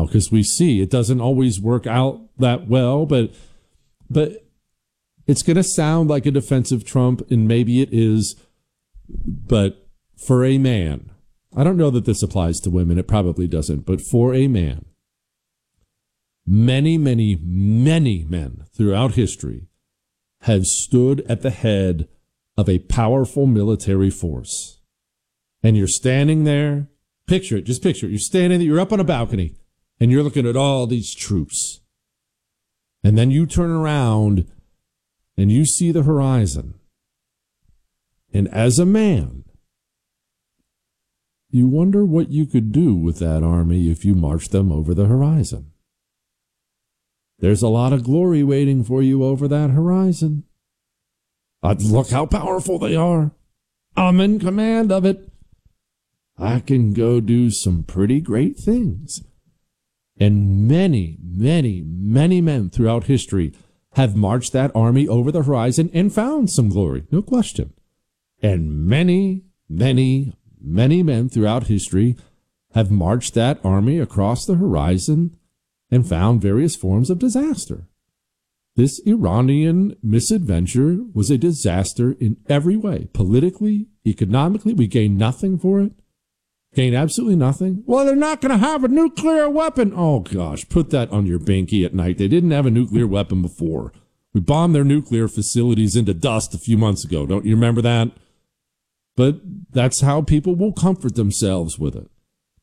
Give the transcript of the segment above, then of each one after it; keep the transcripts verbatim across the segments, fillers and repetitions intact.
now, because we see it doesn't always work out that well, but but it's going to sound like a defensive Trump, and maybe it is, but for a man, I don't know that this applies to women, it probably doesn't, but for a man, many, many, many men throughout history have stood at the head of a powerful military force. And you're standing there, picture it, just picture it. You're standing there, you're up on a balcony, and you're looking at all these troops. And then you turn around and you see the horizon. And as a man, you wonder what you could do with that army if you marched them over the horizon. There's a lot of glory waiting for you over that horizon. Uh, look how powerful they are. I'm in command of it. I can go do some pretty great things. And many, many, many men throughout history have marched that army over the horizon and found some glory, no question. And many, many, many men throughout history have marched that army across the horizon and found various forms of disaster. This Iranian misadventure was a disaster in every way. Politically, economically, we gained nothing for it. Gained absolutely nothing. Well, they're not going to have a nuclear weapon. Oh, gosh, put that on your binky at night. They didn't have a nuclear weapon before. We bombed their nuclear facilities into dust a few months ago. Don't you remember that? But that's how people will comfort themselves with it.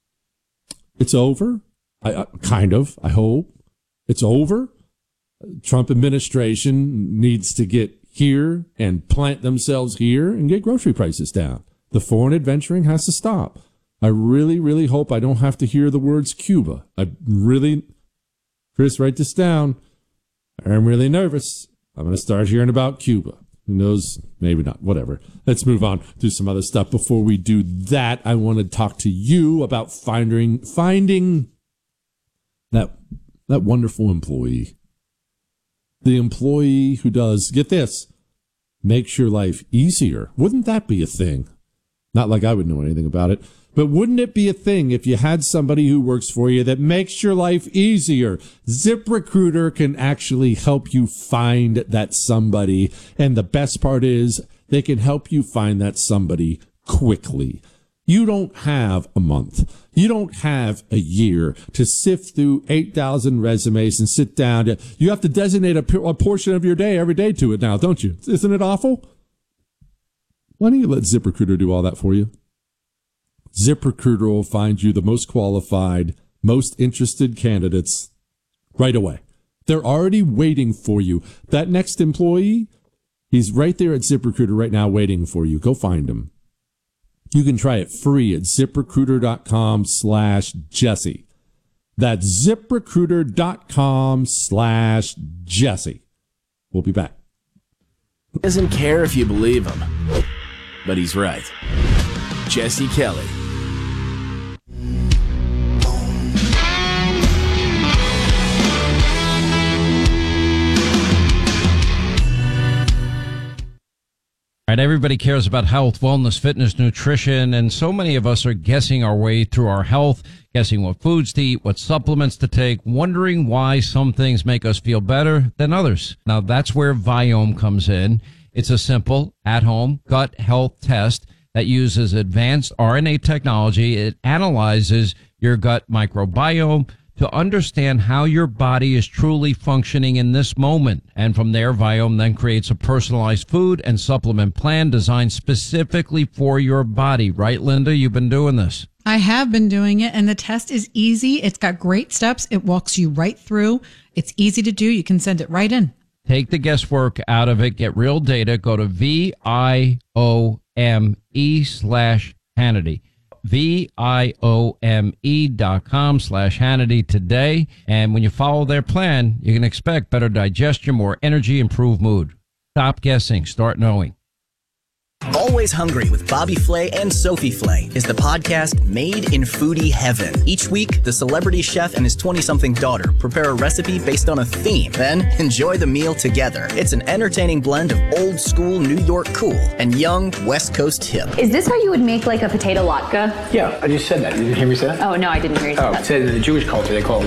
It's over. I, uh, kind of, I hope. It's over. Trump administration needs to get here and plant themselves here and get grocery prices down. The foreign adventuring has to stop. I really, really hope I don't have to hear the words Cuba. I really, Chris, write this down. I'm really nervous. I'm going to start hearing about Cuba. Who knows? Maybe not. Whatever. Let's move on to some other stuff. Before we do that, I want to talk to you about finding finding that that wonderful employee. The employee who does, get this, makes your life easier. Wouldn't that be a thing? Not like I would know anything about it. But wouldn't it be a thing if you had somebody who works for you that makes your life easier? ZipRecruiter can actually help you find that somebody. And the best part is they can help you find that somebody quickly. You don't have a month. You don't have a year to sift through eight thousand resumes and sit down. You have to designate a, a portion of your day every day to it now, don't you? Isn't it awful? Why don't you let ZipRecruiter do all that for you? ZipRecruiter will find you the most qualified, most interested candidates right away. They're already waiting for you. That next employee, he's right there at ZipRecruiter right now waiting for you. Go find him. You can try it free at ZipRecruiter.com slash Jesse. That's ZipRecruiter.com slash Jesse. We'll be back. He doesn't care if you believe him, but he's right. Jesse Kelly. All right, everybody cares about health, wellness, fitness, nutrition, and so many of us are guessing our way through our health, guessing what foods to eat, what supplements to take, wondering why some things make us feel better than others. Now, that's where Viome comes in. It's a simple, at-home gut health test that uses advanced R N A technology. It analyzes your gut microbiome to understand how your body is truly functioning in this moment. And from there, Viome then creates a personalized food and supplement plan designed specifically for your body. Right, Linda? You've been doing this. I have been doing it, and the test is easy. It's got great steps. It walks you right through. It's easy to do. You can send it right in. Take the guesswork out of it. Get real data. Go to V I O M E slash Hannity. V I O M E dot com slash Hannity today. And when you follow their plan, you can expect better digestion, more energy, improved mood. Stop guessing. Start knowing. Always Hungry with Bobby Flay and Sophie Flay is the podcast made in foodie heaven. Each week, the celebrity chef and his twenty-something daughter prepare a recipe based on a theme, then enjoy the meal together. It's an entertaining blend of old school New York cool and young West Coast hip. Is this how you would make like a potato latke? Yeah, I just said that. You didn't hear me say that? Oh, no, I didn't hear you say oh, that. Oh, in the Jewish culture, they call it